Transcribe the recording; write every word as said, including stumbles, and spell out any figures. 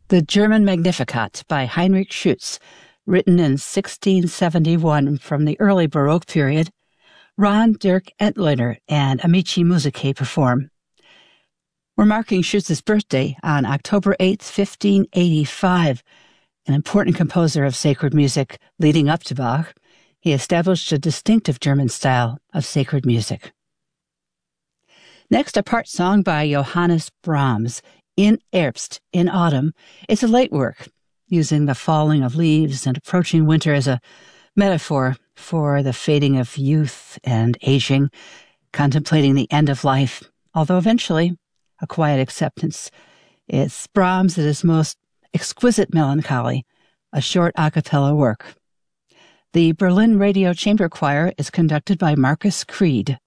The German Magnificat by Heinrich Schütz, written in sixteen seventy-one from the early Baroque period. Ron Dirk Entlener and Amici Musicae perform. We're marking Schütz's birthday on October eighth, fifteen eighty-five. An important composer of sacred music leading up to Bach, he established a distinctive German style of sacred music. Next, a part song by Johannes Brahms, In Herbst, in Autumn. It's a late work, using the falling of leaves and approaching winter as a metaphor for the fading of youth and aging, contemplating the end of life, although eventually a quiet acceptance. It's Brahms at his most exquisite melancholy, a short a cappella work. The Berlin Radio Chamber Choir is conducted by Marcus Creed.